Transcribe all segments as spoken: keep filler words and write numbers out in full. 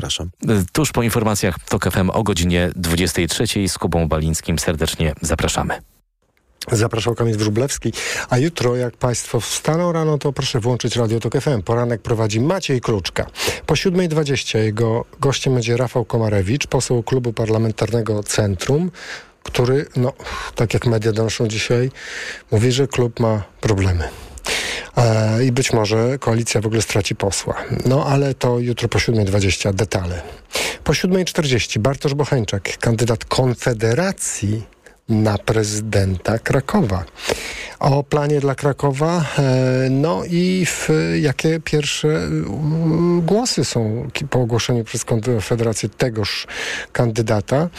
zapraszam. Tuż po informacjach TOK F M o godzinie dwudziestej trzeciej z Kubą Balińskim serdecznie zapraszamy. Zapraszał Kamil Wróblewski, a jutro jak Państwo wstaną rano, to proszę włączyć Radio Tok F M. Poranek prowadzi Maciej Kluczka. Po siódmej dwadzieścia jego gościem będzie Rafał Komarewicz, poseł Klubu Parlamentarnego Centrum, który, no, tak jak media donoszą dzisiaj, mówi, że klub ma problemy. E, I być może koalicja w ogóle straci posła. No ale to jutro po siódmej dwadzieścia detale. Po siódmej czterdzieści Bartosz Bocheńczak, kandydat Konfederacji na prezydenta Krakowa. O planie dla Krakowa, no i w, jakie pierwsze głosy są po ogłoszeniu przez Konfederację tegoż kandydata,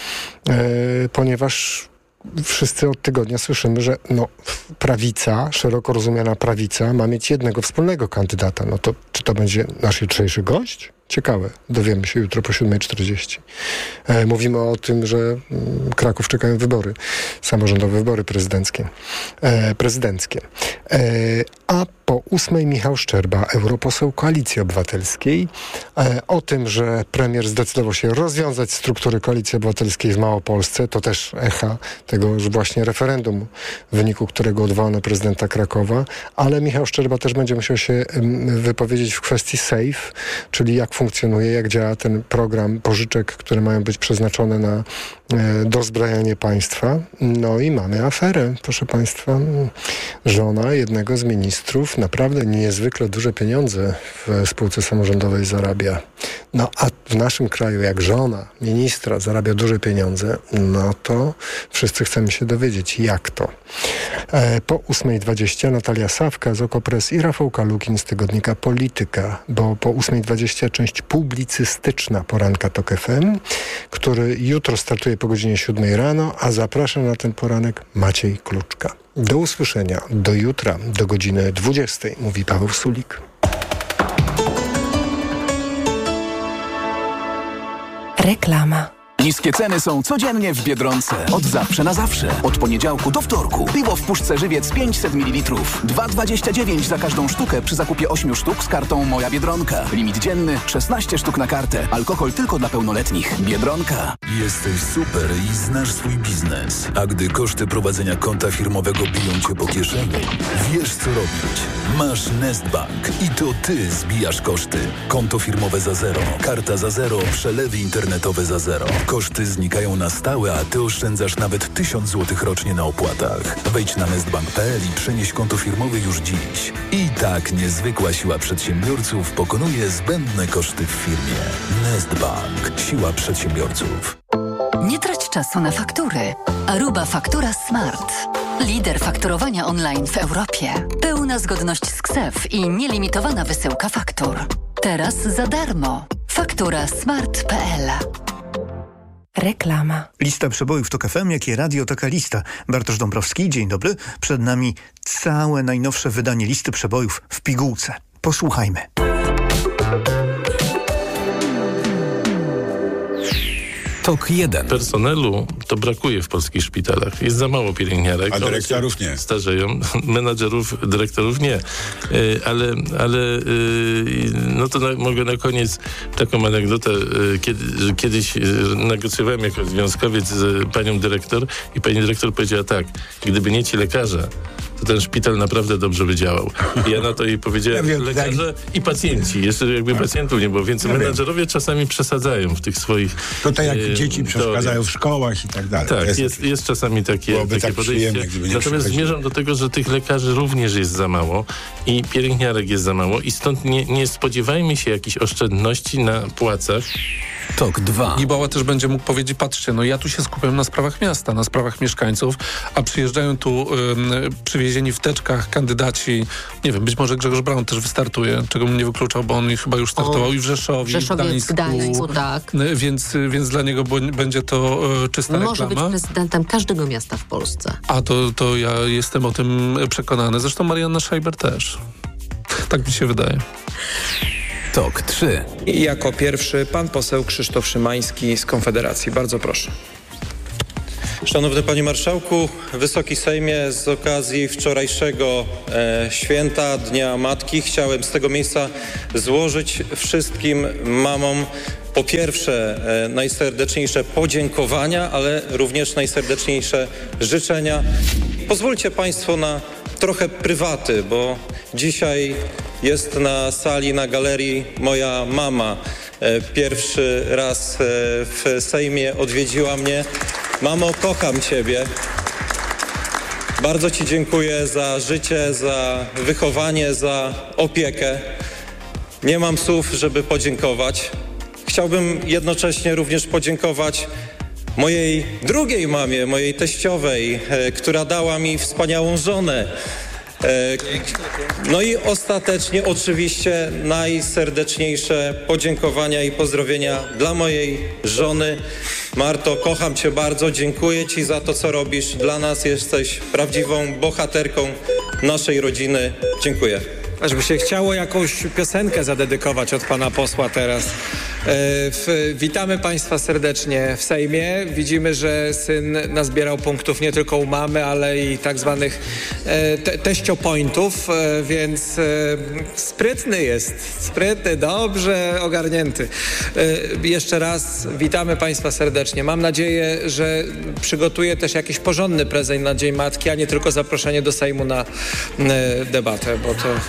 ponieważ wszyscy od tygodnia słyszymy, że no, prawica, szeroko rozumiana prawica ma mieć jednego wspólnego kandydata. No to czy to będzie nasz jutrzejszy gość? Ciekawe. Dowiemy się jutro po siódmej czterdzieści. E, mówimy o tym, że mm, Kraków czekają wybory, samorządowe wybory prezydenckie. E, prezydenckie. E, a po ósmej Michał Szczerba, europoseł Koalicji Obywatelskiej. E, o tym, że premier zdecydował się rozwiązać struktury Koalicji Obywatelskiej w Małopolsce, to też echa tego już właśnie referendum, w wyniku którego odwołano prezydenta Krakowa. Ale Michał Szczerba też będzie musiał się um, wypowiedzieć w kwestii SAFE, czyli jak funkcjonuje, jak działa ten program pożyczek, które mają być przeznaczone na e, dozbrajanie państwa. No i mamy aferę, proszę Państwa. Żona jednego z ministrów naprawdę niezwykle duże pieniądze w spółce samorządowej zarabia. No a w naszym kraju, jak żona ministra zarabia duże pieniądze, no to wszyscy chcemy się dowiedzieć, jak to. E, po ósmej dwadzieścia Natalia Sawka z Okopres i Rafał Kalukin z tygodnika Polityka, bo po ósmej dwadzieścia część publicystyczna poranka Tok F M, który jutro startuje po godzinie siódmej rano, a zapraszam na ten poranek Maciej Kluczka. Do usłyszenia, do jutra, do godziny dwudziestej, mówi Paweł Sulik. Reklama. Niskie ceny są codziennie w Biedronce. Od zawsze na zawsze. Od poniedziałku do wtorku. Piwo w puszce Żywiec pięćset mililitrów. dwa dwadzieścia dziewięć za każdą sztukę przy zakupie ośmiu sztuk z kartą Moja Biedronka. Limit dzienny szesnaście sztuk na kartę. Alkohol tylko dla pełnoletnich. Biedronka. Jesteś super i znasz swój biznes. A gdy koszty prowadzenia konta firmowego biją cię po kieszeni, wiesz co robić. Masz Nestbank i to ty zbijasz koszty. Konto firmowe za zero. Karta za zero. Przelewy internetowe za zero. Koszty znikają na stałe, a ty oszczędzasz nawet tysiąc złotych rocznie na opłatach. Wejdź na nestbank kropka p l i przenieś konto firmowe już dziś. I tak niezwykła siła przedsiębiorców pokonuje zbędne koszty w firmie. Nestbank. Siła przedsiębiorców. Nie trać czasu na faktury. Aruba Faktura Smart. Lider fakturowania online w Europie. Pełna zgodność z K S E F i nielimitowana wysyłka faktur. Teraz za darmo. Faktura smart kropka p l. Reklama. Lista przebojów Tok F M, jak i Radio Taka Lista. Bartosz Dąbrowski, dzień dobry. Przed nami całe najnowsze wydanie listy przebojów w pigułce. Posłuchajmy. Tok jeden. Personelu to brakuje w polskich szpitalach. Jest za mało pielęgniarek. A dyrektorów nie. Starzeją. Menadżerów, dyrektorów nie. Yy, ale ale yy, no to na, mogę na koniec taką anegdotę. Yy, kiedy, że kiedyś yy, negocjowałem jako związkowiec z panią dyrektor i pani dyrektor powiedziała tak, gdyby nie ci lekarze, to ten szpital naprawdę dobrze by działał. I ja na to jej powiedziałem, ja wiem, lekarze tak. I pacjenci. Jeszcze jakby tak. Pacjentów nie było. Więc ja menadżerowie wiem. Czasami przesadzają w tych swoich... To tak jak e, dzieci przeszkadzają w szkołach i tak dalej. Tak, jest, jest, jest czasami takie, takie tak podejście. Natomiast zmierzam do tego, że tych lekarzy również jest za mało i pielęgniarek jest za mało i stąd nie, nie spodziewajmy się jakichś oszczędności na płacach. Tok dwa. Gibała też będzie mógł powiedzieć, patrzcie, no ja tu się skupiam na sprawach miasta, na sprawach mieszkańców, a przyjeżdżają tu ym, przywiezieni w teczkach kandydaci, nie wiem, być może Grzegorz Braun też wystartuje, czego bym nie wykluczał, bo on chyba już startował o, i w Rzeszowie, Rzeszowie, i w Gdańsku. Gdańsku tak. Więc, więc dla niego będzie to y, czysta reklama. Może być prezydentem każdego miasta w Polsce. A to, to ja jestem o tym przekonany. Zresztą Marianna Schreiber też. Tak mi się wydaje. Tok trzy. I jako pierwszy pan poseł Krzysztof Szymański z Konfederacji. Bardzo proszę. Szanowny Panie Marszałku, Wysoki Sejmie, z okazji wczorajszego e, święta Dnia Matki chciałem z tego miejsca złożyć wszystkim mamom po pierwsze e, najserdeczniejsze podziękowania, ale również najserdeczniejsze życzenia. Pozwólcie Państwo na trochę prywaty, bo dzisiaj jest na sali, na galerii moja mama. E, pierwszy raz e, w Sejmie odwiedziła mnie. Mamo, kocham Ciebie. Bardzo Ci dziękuję za życie, za wychowanie, za opiekę. Nie mam słów, żeby podziękować. Chciałbym jednocześnie również podziękować mojej drugiej mamie, mojej teściowej, e, która dała mi wspaniałą żonę. E, no i ostatecznie oczywiście najserdeczniejsze podziękowania i pozdrowienia dla mojej żony. Marto, kocham Cię bardzo, dziękuję Ci za to, co robisz. Dla nas jesteś prawdziwą bohaterką naszej rodziny. Dziękuję. Żeby się chciało jakąś piosenkę zadedykować od pana posła teraz. E, w, witamy Państwa serdecznie w Sejmie. Widzimy, że syn nazbierał punktów nie tylko u mamy, ale i tak zwanych e, te, teściopointów, e, więc e, sprytny jest. Sprytny, dobrze ogarnięty. E, jeszcze raz witamy Państwa serdecznie. Mam nadzieję, że przygotuje też jakiś porządny prezent na Dzień Matki, a nie tylko zaproszenie do Sejmu na e, debatę, bo to...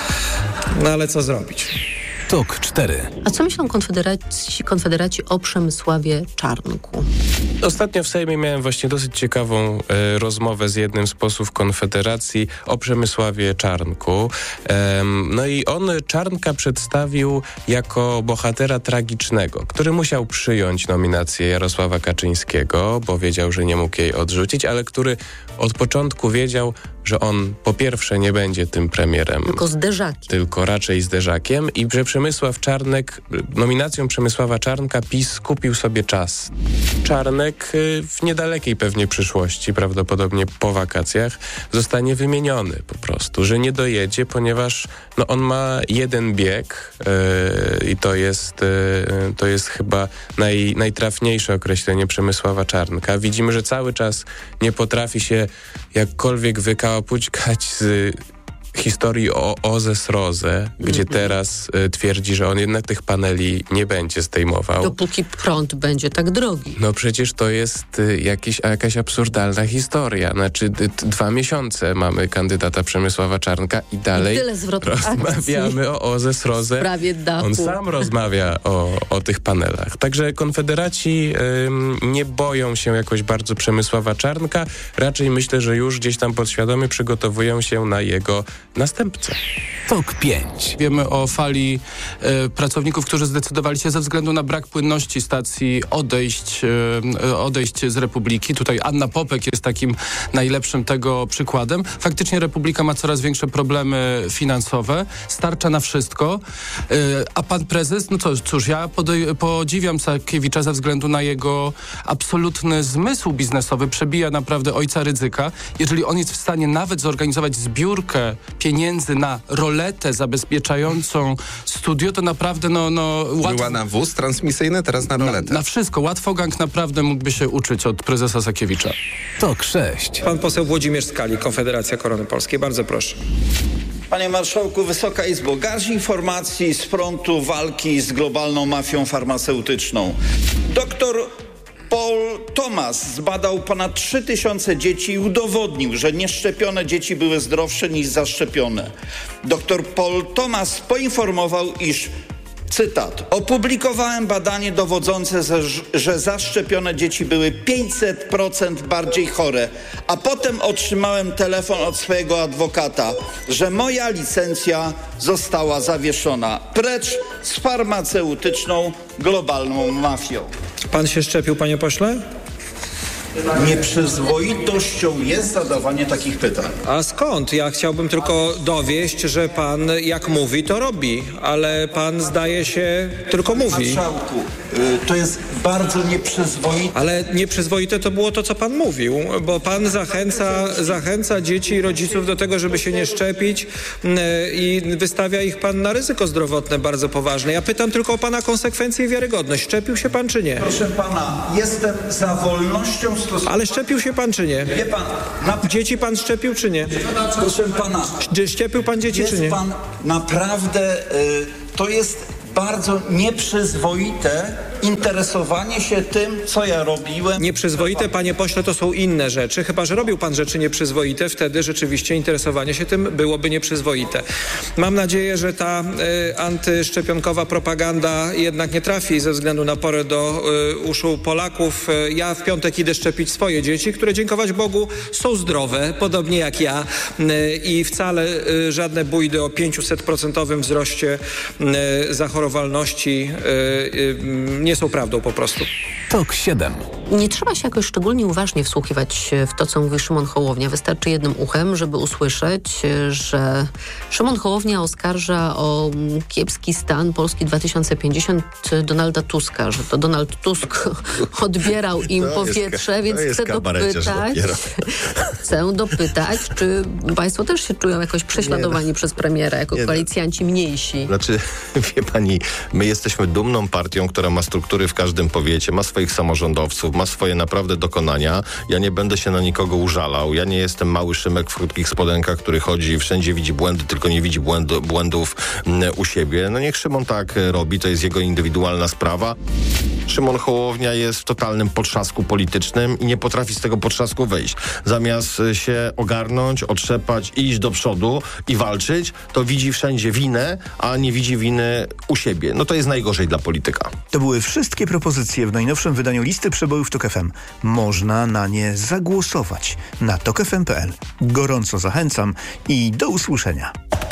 No ale co zrobić? Tok cztery. A co myślą konfederaci, konfederaci o Przemysławie Czarnku? Ostatnio w Sejmie miałem właśnie dosyć ciekawą e, rozmowę z jednym z posłów Konfederacji o Przemysławie Czarnku. E, no i on Czarnka przedstawił jako bohatera tragicznego, który musiał przyjąć nominację Jarosława Kaczyńskiego, bo wiedział, że nie mógł jej odrzucić, ale który od początku wiedział, że on po pierwsze nie będzie tym premierem. Tylko zderzakiem. Tylko raczej zderzakiem i że Przemysław Czarnek, nominacją Przemysława Czarnka PiS kupił sobie czas. Czarnek w niedalekiej pewnie przyszłości, prawdopodobnie po wakacjach, zostanie wymieniony po prostu, że nie dojedzie, ponieważ no, on ma jeden bieg yy, i to jest, yy, to jest chyba naj, najtrafniejsze określenie Przemysława Czarnka. Widzimy, że cały czas nie potrafi się jakkolwiek wykałapućkać z historii o O Z S Roze, gdzie teraz y, twierdzi, że on jednak tych paneli nie będzie zdejmował. Dopóki prąd będzie tak drogi. No przecież to jest y, jakiś, jakaś absurdalna historia. Znaczy y, dwa miesiące mamy kandydata Przemysława Czarnka i dalej I tyle zwrotów rozmawiamy akcji. o O Z S Roze. Prawie dachu. On sam rozmawia o, o tych panelach. Także konfederaci y, nie boją się jakoś bardzo Przemysława Czarnka. Raczej myślę, że już gdzieś tam podświadomie przygotowują się na jego następcę. Tok pięć. Wiemy o fali e, pracowników, którzy zdecydowali się ze względu na brak płynności stacji odejść, e, odejść z Republiki. Tutaj Anna Popek jest takim najlepszym tego przykładem. Faktycznie Republika ma coraz większe problemy finansowe, starcza na wszystko, e, a pan prezes, no co, cóż, ja podej- podziwiam Sakiewicza ze względu na jego absolutny zmysł biznesowy, przebija naprawdę ojca Rydzyka. Jeżeli on jest w stanie nawet zorganizować zbiórkę pieniędzy na roletę zabezpieczającą studio, to naprawdę no... no łatwo... Była na wóz transmisyjny, teraz na roletę. Na, na wszystko. Łatwogang naprawdę mógłby się uczyć od prezesa Sakiewicza. Tok sześć. Pan poseł Włodzimierz Skali, Konfederacja Korony Polskiej. Bardzo proszę. Panie Marszałku, Wysoka Izbo, garść informacji z frontu walki z globalną mafią farmaceutyczną. Doktor Paul Thomas zbadał ponad trzy tysiące dzieci i udowodnił, że nieszczepione dzieci były zdrowsze niż zaszczepione. Doktor Paul Thomas poinformował, iż, cytat, opublikowałem badanie dowodzące, że zaszczepione dzieci były pięćset procent bardziej chore, a potem otrzymałem telefon od swojego adwokata, że moja licencja została zawieszona. Precz z farmaceutyczną globalną mafią. Pan się szczepił, panie pośle? Nieprzyzwoitością jest zadawanie takich pytań. A skąd? Ja chciałbym tylko dowieść, że pan jak mówi, to robi, ale pan zdaje się tylko mówi. Marszałku, y, to jest bardzo nieprzyzwoite. Ale nieprzyzwoite to było to, co pan mówił, bo pan zachęca, zachęca dzieci i rodziców do tego, żeby się nie szczepić y, i wystawia ich pan na ryzyko zdrowotne bardzo poważne. Ja pytam tylko o pana konsekwencje i wiarygodność. Szczepił się pan czy nie? Proszę pana, jestem za wolnością. Ale szczepił się pan czy nie? Wie pan, na... Dzieci pan szczepił czy nie? Proszę pana, szczepił pan dzieci jest czy nie? Pan naprawdę, y, to jest bardzo nieprzyzwoite interesowanie się tym, co ja robiłem. Nieprzyzwoite, panie pośle, to są inne rzeczy. Chyba że robił pan rzeczy nieprzyzwoite, wtedy rzeczywiście interesowanie się tym byłoby nieprzyzwoite. Mam nadzieję, że ta y, antyszczepionkowa propaganda jednak nie trafi ze względu na porę do y, uszu Polaków. Y, ja w piątek idę szczepić swoje dzieci, które dziękować Bogu są zdrowe, podobnie jak ja y, i wcale y, żadne bójdy o pięćset procent wzroście y, zachorowalności y, y, nie są prawdą po prostu. Tok siedem. Nie trzeba się jakoś szczególnie uważnie wsłuchiwać w to, co mówi Szymon Hołownia. Wystarczy jednym uchem, żeby usłyszeć, że Szymon Hołownia oskarża o kiepski stan Polski dwa tysiące pięćdziesiąt Donalda Tuska, że to Donald Tusk odbierał im to powietrze, jest, więc chcę dopytać, chcę dopytać, czy państwo też się czują jakoś prześladowani nie, przez premiera, jako nie, koalicjanci mniejsi? Znaczy, wie pani, my jesteśmy dumną partią, która ma struktury w każdym powiecie, ma swoich samorządowców, ma swoje naprawdę dokonania. Ja nie będę się na nikogo użalał. Ja nie jestem mały Szymek w krótkich spodenkach, który chodzi i wszędzie widzi błędy, tylko nie widzi błędu, błędów m, u siebie. No niech Szymon tak robi, to jest jego indywidualna sprawa. Szymon Hołownia jest w totalnym potrzasku politycznym i nie potrafi z tego potrzasku wyjść. Zamiast się ogarnąć, otrzepać, iść do przodu i walczyć, to widzi wszędzie winę, a nie widzi winy u siebie. No to jest najgorzej dla polityka. To były wszystkie propozycje w najnowszym wydaniu listy przebojów Tok F M. Można na nie zagłosować na tok f m kropka p l. Gorąco zachęcam i do usłyszenia.